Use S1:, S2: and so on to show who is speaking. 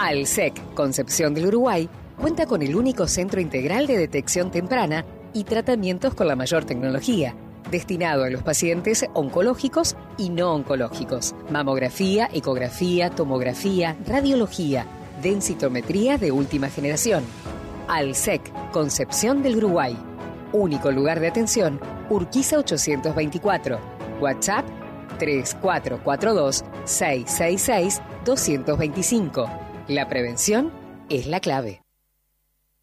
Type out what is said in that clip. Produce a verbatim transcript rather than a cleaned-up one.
S1: Alsec, Concepción del Uruguay, cuenta con el único centro integral de detección temprana y tratamientos con la mayor tecnología, destinado a los pacientes oncológicos y no oncológicos. Mamografía, ecografía, tomografía, radiología, densitometría de última generación. Alsec, Concepción del Uruguay. Único lugar de atención, Urquiza ochocientos veinticuatro. WhatsApp tres cuatro cuatro dos, seis seis seis, dos dos cinco. La prevención es la clave.